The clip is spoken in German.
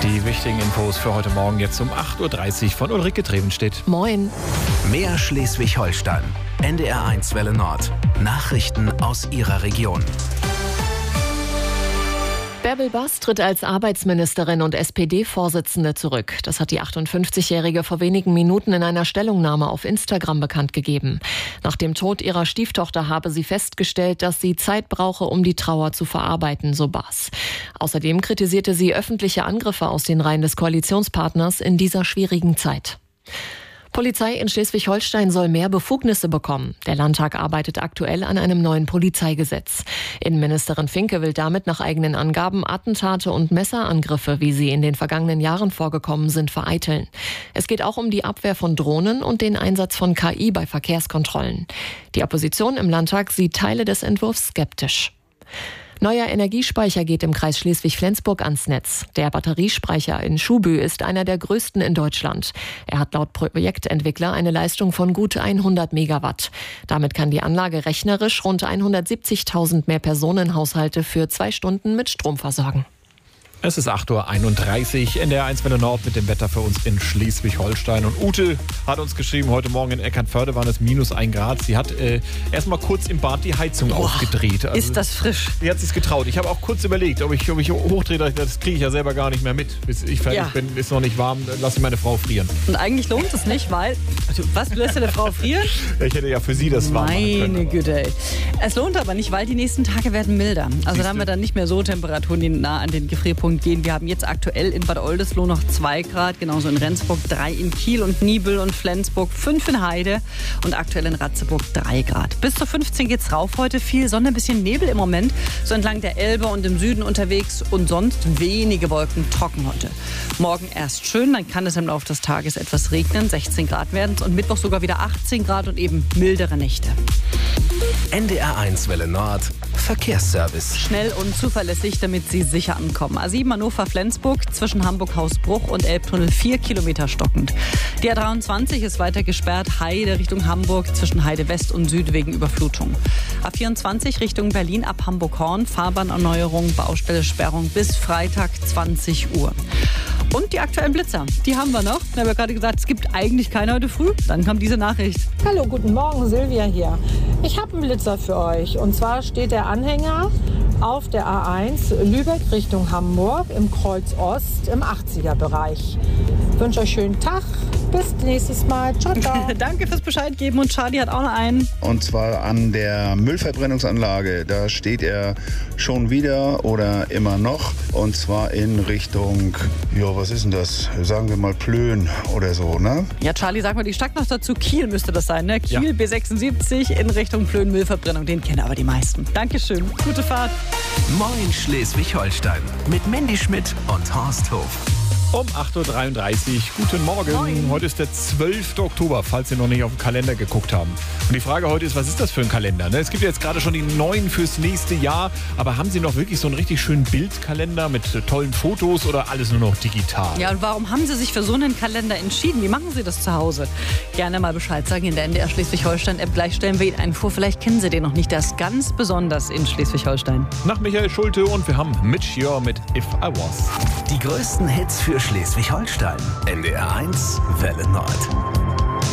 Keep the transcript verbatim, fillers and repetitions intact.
Die wichtigen Infos für heute Morgen jetzt um acht Uhr dreißig von Ulrike Trevenstedt. Moin. Mehr Schleswig-Holstein. N D R eins Welle Nord. Nachrichten aus Ihrer Region. Bärbel Bass tritt als Arbeitsministerin und S P D-Vorsitzende zurück. Das hat die achtundfünfzigjährige vor wenigen Minuten in einer Stellungnahme auf Instagram bekannt gegeben. Nach dem Tod ihrer Stieftochter habe sie festgestellt, dass sie Zeit brauche, um die Trauer zu verarbeiten, so Bass. Außerdem kritisierte sie öffentliche Angriffe aus den Reihen des Koalitionspartners in dieser schwierigen Zeit. Polizei in Schleswig-Holstein soll mehr Befugnisse bekommen. Der Landtag arbeitet aktuell an einem neuen Polizeigesetz. Innenministerin Finke will damit nach eigenen Angaben Attentate und Messerangriffe, wie sie in den vergangenen Jahren vorgekommen sind, vereiteln. Es geht auch um die Abwehr von Drohnen und den Einsatz von K I bei Verkehrskontrollen. Die Opposition im Landtag sieht Teile des Entwurfs skeptisch. Neuer Energiespeicher geht im Kreis Schleswig-Flensburg ans Netz. Der Batteriespeicher in Schubü ist einer der größten in Deutschland. Er hat laut Projektentwickler eine Leistung von gut hundert Megawatt. Damit kann die Anlage rechnerisch rund hundertsiebzigtausend mehr Personenhaushalte für zwei Stunden mit Strom versorgen. Es ist acht Uhr einunddreißig, N D R eins Welle Nord mit dem Wetter für uns in Schleswig-Holstein. Und Ute hat uns geschrieben, heute Morgen in Eckernförde waren es minus ein Grad. Sie hat äh, erst mal kurz im Bad die Heizung Boah, aufgedreht. Also, ist das frisch. Sie hat sich getraut. Ich habe auch kurz überlegt, ob ich, ob ich hochdrehe. Das kriege ich ja selber gar nicht mehr mit. Bis ich fertig ja. bin, ist noch nicht warm, lasse ich meine Frau frieren. Und eigentlich lohnt es nicht, weil... Also, was, du lässt deine Frau frieren? Ich hätte ja für sie das warm machen können. Meine Güte, ey. Es lohnt aber nicht, weil die nächsten Tage werden milder. Also Siehste? Da haben wir dann nicht mehr so Temperaturen, die nah an den Gefrierpunkt gehen. Wir haben jetzt aktuell in Bad Oldesloe noch zwei Grad, genauso in Rendsburg drei, in Kiel und Niebüll und Flensburg fünf in Heide und aktuell in Ratzeburg drei Grad. Bis zu fünfzehn geht's rauf heute, viel Sonne, ein bisschen Nebel im Moment, so entlang der Elbe und im Süden unterwegs und sonst wenige Wolken, trocken heute. Morgen erst schön, dann kann es im Laufe des Tages etwas regnen, sechzehn Grad werden es und Mittwoch sogar wieder achtzehn Grad und eben mildere Nächte. N D R eins Welle Nord, Verkehrsservice. Schnell und zuverlässig, damit Sie sicher ankommen. A sieben Hannover-Flensburg zwischen Hamburg-Hausbruch und Elbtunnel vier Kilometer stockend. Die A dreiundzwanzig ist weiter gesperrt, Heide Richtung Hamburg zwischen Heide West und Süd wegen Überflutung. A vierundzwanzig Richtung Berlin ab Hamburg-Horn, Fahrbahnerneuerung, Baustelle Sperrung bis Freitag zwanzig Uhr. Und die aktuellen Blitzer, die haben wir noch. Ich habe ja gerade gesagt, es gibt eigentlich keine heute früh. Dann kam diese Nachricht. Hallo, guten Morgen, Silvia hier. Ich habe einen Blitzer für euch. Und zwar steht der Anhänger auf der A eins Lübeck Richtung Hamburg im Kreuz Ost im achtziger Bereich. Ich wünsche euch einen schönen Tag. Bis nächstes Mal. Ciao, ciao. Danke fürs Bescheid geben. Und Charlie hat auch noch einen. Und zwar an der Müllverbrennungsanlage. Da steht er schon wieder oder immer noch. Und zwar in Richtung, ja, was ist denn das? Sagen wir mal Plön oder so, ne? Ja, Charlie, sag mal die Stadt noch dazu. Kiel müsste das sein, ne? Kiel, ja. B sechsundsiebzig in Richtung Plön Müllverbrennung. Den kennen aber die meisten. Dankeschön. Gute Fahrt. Moin Schleswig-Holstein mit Mandy Schmidt und Horst Hof. Um acht Uhr dreiunddreißig. Guten Morgen. Moin. Heute ist der zwölfte Oktober, falls Sie noch nicht auf den Kalender geguckt haben. Und die Frage heute ist, was ist das für ein Kalender? Ne? Es gibt ja jetzt gerade schon die neuen fürs nächste Jahr. Aber haben Sie noch wirklich so einen richtig schönen Bildkalender mit tollen Fotos oder alles nur noch digital? Ja, und warum haben Sie sich für so einen Kalender entschieden? Wie machen Sie das zu Hause? Gerne mal Bescheid sagen in der N D R Schleswig-Holstein-App. Gleich stellen wir Ihnen einen vor. Vielleicht kennen Sie den noch nicht. Der ist ganz besonders in Schleswig-Holstein. Nach Michael Schulte und wir haben Mitch Jör mit If I Was. Die größten Hits für Schleswig-Holstein. N D R eins Welle Nord.